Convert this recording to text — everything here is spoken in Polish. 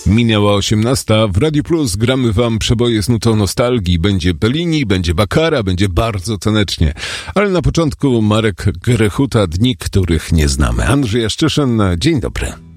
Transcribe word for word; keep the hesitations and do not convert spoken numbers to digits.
Minęła osiemnasta. W Radiu Plus gramy wam przeboje z nutą nostalgii. Będzie Bellini, będzie Bakara, będzie bardzo tanecznie. Ale na początku Marek Grechuta, Dni, których nie znamy. Andrzej Jaszczyszyn, dzień dobry.